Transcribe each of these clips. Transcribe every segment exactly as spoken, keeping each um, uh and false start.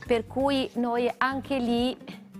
per cui noi anche lì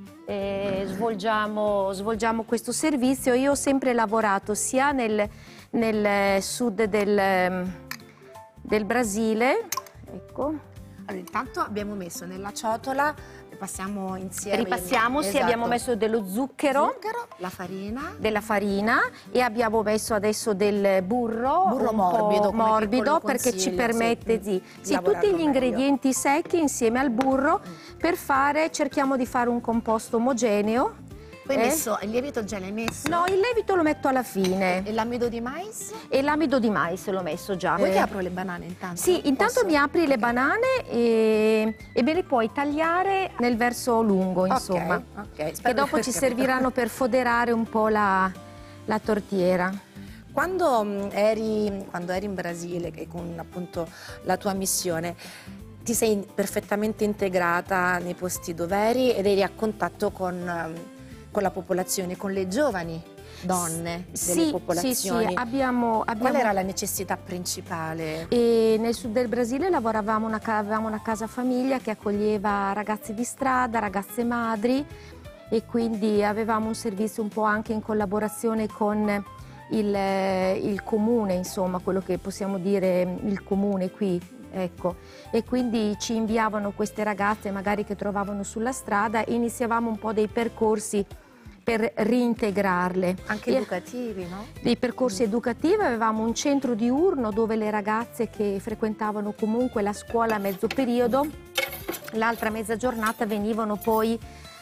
eh, svolgiamo, svolgiamo questo servizio. Io ho sempre lavorato sia nel, nel sud del, del Brasile, ecco. Allora, intanto abbiamo messo nella ciotola, passiamo insieme. Ripassiamo, esatto. Sì, abbiamo messo dello zucchero, zucchero, la farina, della farina e abbiamo messo adesso del burro, burro un morbido, po' morbido perché ci permette sì, di, sì, tutti lavorarlo gli ingredienti secchi insieme al burro per fare, cerchiamo di fare un composto omogeneo. Poi hai eh? messo il lievito, già l'hai messo? No, il lievito lo metto alla fine. E l'amido di mais? E l'amido di mais l'ho messo già. Vuoi eh. che apro le banane intanto? Sì, intanto Posso? mi apri le banane e, e me le puoi tagliare nel verso lungo, insomma. Ok, okay. Che dopo ci serviranno per foderare un po' la, la tortiera. Quando um, eri, quando eri in Brasile, che con appunto la tua missione, ti sei perfettamente integrata nei posti dove eri ed eri a contatto con, um, con la popolazione, con le giovani donne delle sì, popolazioni. Sì, sì, abbiamo, abbiamo... Qual era la necessità principale? E nel sud del Brasile lavoravamo una, avevamo una casa famiglia che accoglieva ragazzi di strada, ragazze madri, e quindi avevamo un servizio un po' anche in collaborazione con il, il comune, insomma, quello che possiamo dire il comune qui, ecco. E quindi ci inviavano queste ragazze magari che trovavano sulla strada e iniziavamo un po' dei percorsi per reintegrarle. Anche e educativi, no? Dei percorsi mm. educativi, avevamo un centro diurno dove le ragazze che frequentavano comunque la scuola a mezzo periodo, l'altra mezza giornata venivano poi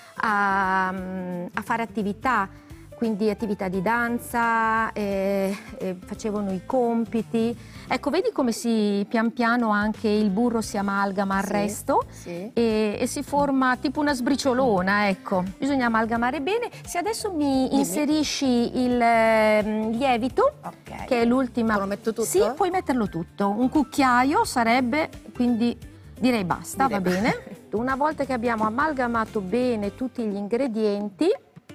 a, a fare attività, quindi attività di danza, eh, eh, facevano i compiti. Ecco, vedi come si pian piano anche il burro si amalgama al sì, resto sì. E, e si forma tipo una sbriciolona, ecco. Bisogna amalgamare bene. Se adesso mi Dimmi. inserisci il eh, lievito, okay. che è l'ultima... Lo metto tutto? Sì, puoi metterlo tutto. Un cucchiaio sarebbe, quindi direi basta, direi va bene. Una volta che abbiamo amalgamato bene tutti gli ingredienti,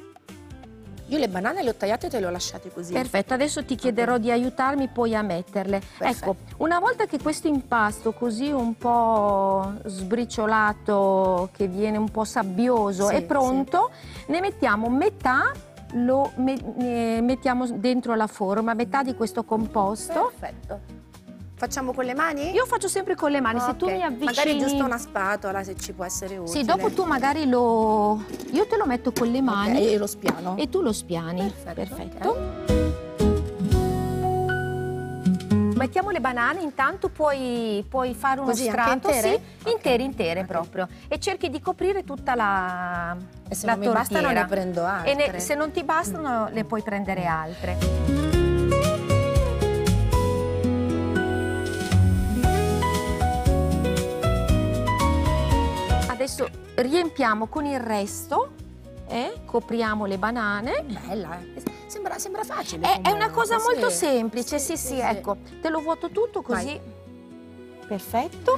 io le banane le ho tagliate e te le ho lasciate così. perfetto, adesso ti chiederò okay. di aiutarmi poi a metterle. Perfetto. Ecco, una volta che questo impasto così un po' sbriciolato, che viene un po' sabbioso, sì, è pronto, sì. ne mettiamo metà, lo me ne mettiamo dentro la forma, metà di questo composto. Perfetto. Facciamo con le mani? Io faccio sempre con le mani, oh, se tu okay. mi avvicini... Magari giusto una spatola, se ci può essere utile. Sì, dopo tu magari lo... io te lo metto con le mani. Okay, e lo spiano. E tu lo spiani. Perfetto. Perfetto. Okay. Mettiamo le banane, intanto puoi, puoi fare uno Così, strato, anche intere? sì, Okay. intere, intere okay. proprio. E cerchi di coprire tutta la E se la non mi bastano tortiera. ne prendo altre. E ne, se non ti bastano ne puoi prendere altre. Adesso riempiamo con il resto, eh? Copriamo le banane. Bella, eh? sembra, sembra facile. È, è una cosa sì. molto semplice, sì sì, sì, sì, ecco. Te lo vuoto tutto così. Vai. Perfetto.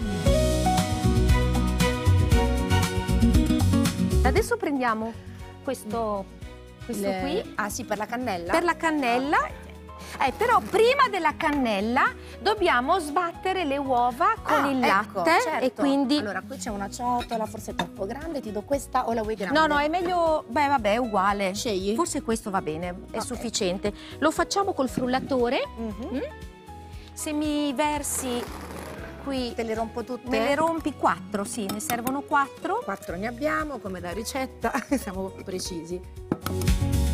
Adesso prendiamo questo, questo Le... qui. Ah sì, per la cannella? Per la cannella. Eh, però prima della cannella dobbiamo sbattere le uova con ah, il ecco, latte, certo. e quindi... Allora, qui c'è una ciotola, forse è troppo grande, ti do questa o la vuoi grande? No, no, è meglio... Beh, vabbè, è uguale. Scegli? Forse questo va bene, è okay. sufficiente. Lo facciamo col frullatore. Mm-hmm. mm? Se mi versi qui... Te le rompo tutte? Me le rompi quattro, sì, ne servono quattro. Quattro ne abbiamo, come da ricetta, siamo precisi.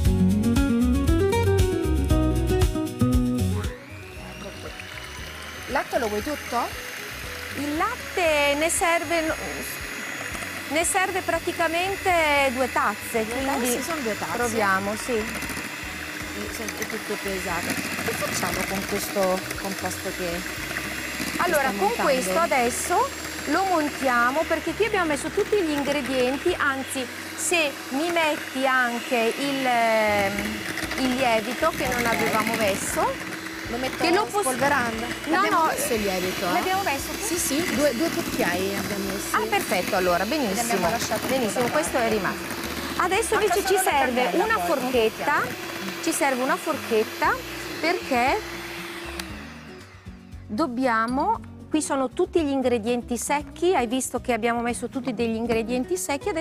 Il latte lo vuoi tutto? Il latte ne serve, ne serve praticamente due tazze, Due quindi tazze, sono due tazze. proviamo, sì. Senti tutto pesato. Che facciamo con questo composto che Allora, che con montando? questo adesso lo montiamo, perché qui abbiamo messo tutti gli ingredienti, anzi se mi metti anche il, il lievito che non okay. avevamo messo. Lo metto Che lo posso... spolverando? No, l'abbiamo no, messo il lievito? l'abbiamo messo? Sì, sì, due, due cucchiai abbiamo messo. Ah, perfetto, allora, benissimo. abbiamo lasciato benissimo, da questo è rimasto. Adesso Manca invece ci solo la serve cannella, una poi, forchetta, ci serve una forchetta perché dobbiamo qui sono tutti gli ingredienti secchi, hai visto che abbiamo messo tutti degli ingredienti secchi, adesso